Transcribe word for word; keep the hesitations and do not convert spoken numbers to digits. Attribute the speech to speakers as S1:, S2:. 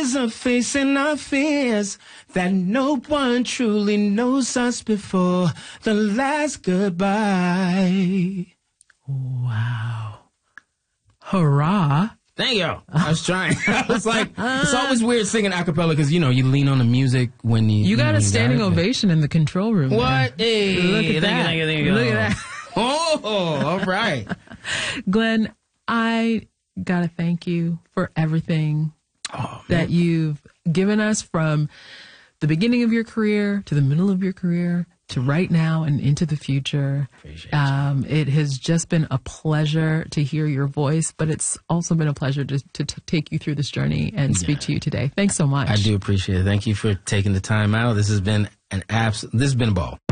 S1: years of facing our fears, that no one truly knows us before the last goodbye.
S2: Wow. Hurrah.
S1: Thank you. I was trying. I was like, it's always weird singing a cappella because, you know, you lean on the music when you...
S2: You got
S1: you
S2: a
S1: know,
S2: standing
S1: got
S2: ovation in the control room.
S1: What? Hey,
S2: Look at
S1: thank
S2: that.
S1: You, thank you, thank you.
S2: Look at that.
S1: Oh, all right.
S2: Glenn, I got to thank you for everything
S1: oh,
S2: that you've given us from the beginning of your career to the middle of your career to right now and into the future. Um, it has just been a pleasure to hear your voice, but it's also been a pleasure to, to, to take you through this journey and speak yeah. to you today. Thanks so much.
S1: I do appreciate it. Thank you for taking the time out. This has been an abs- This has been a ball.